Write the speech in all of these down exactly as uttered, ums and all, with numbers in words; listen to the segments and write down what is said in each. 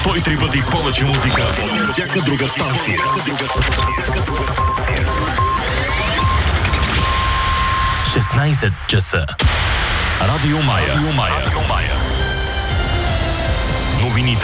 Той три пъти повече музика. Всяка друга станция. шестнайсет часа. Радио Мая. Радио Мая. Радио Мая. Новините.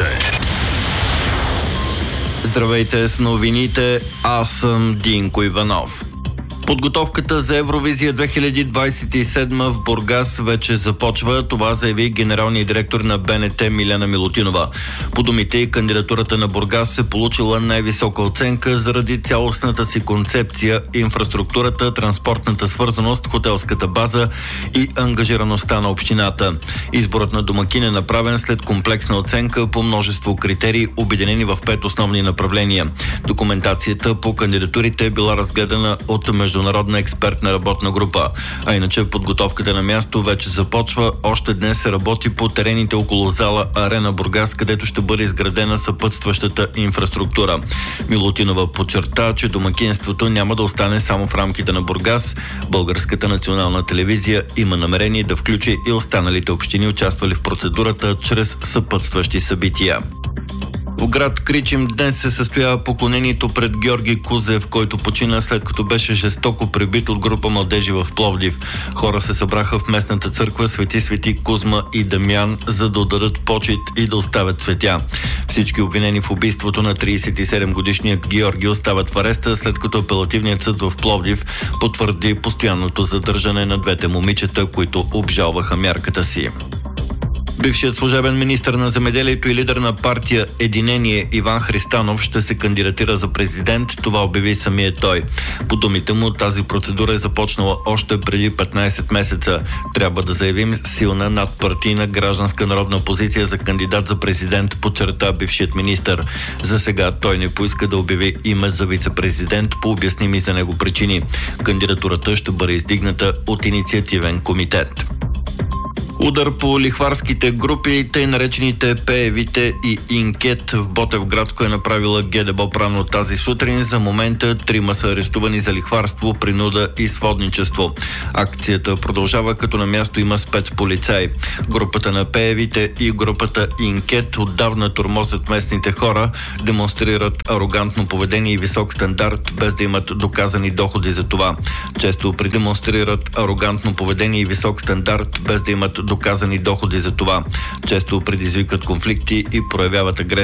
Здравейте с новините, аз съм Динко Иванов. Подготовката за Евровизия две хиляди двайсет и седма в Бургас вече започва. Това заяви генералният директор на Б Н Т Милена Милутинова. По думите й, кандидатурата на Бургас е получила най-висока оценка заради цялостната си концепция, инфраструктурата, транспортната свързаност, хотелската база и ангажираността на общината. Изборът на домакин е направен след комплексна оценка по множество критерии, обединени в пет основни направления. Документацията по кандидатурите е била разгледана от международна експертна работна група. А иначе подготовката на място вече започва. Още днес се работи по терените около зала Арена Бургас, където ще бъде изградена съпътстващата инфраструктура. Милутинова подчерта, че домакинството няма да остане само в рамките на Бургас. Българската национална телевизия има намерение да включи и останалите общини, участвали в процедурата, чрез съпътстващи събития. В град Кричим днес се състоява поклонението пред Георги Кузев, който почина след като беше жестоко пребит от група младежи в Пловдив. Хора се събраха в местната църква Свети Свети Кузма и Дамян, за да отдадат почит и да оставят цветя. Всички обвинени в убийството на трийсет и седем годишния Георги остават в ареста, след като апелативният съд в Пловдив потвърди постоянното задържане на двете момичета, които обжалваха мярката си. Бившият служебен министър на земеделието и лидер на партия Единение Иван Христанов ще се кандидатира за президент. Това обяви самия той. По думите му, тази процедура е започнала още преди петнайсет месеца. Трябва да заявим силна надпартийна гражданска народна позиция за кандидат за президент, подчерта бившият министър. За сега той не поиска да обяви име за вице-президент по обясними за него причини. Кандидатурата ще бъде издигната от инициативен комитет. Удар по лихварските групи, тъй наречените Пеевите и Инкет в Ботевградско е направила ГДБОП рано тази сутрин. За момента трима са арестувани за лихварство, принуда и сводничество. Акцията продължава, като на място има спецполицаи. Групата на Пеевите и групата Инкет отдавна тормозят местните хора, демонстрират арогантно поведение и висок стандарт, без да имат доказани доходи за това. Често предемонстрират арогантно поведение и висок стандарт, без да имат доказани доходи за това. Често предизвикат конфликти и проявяват агресия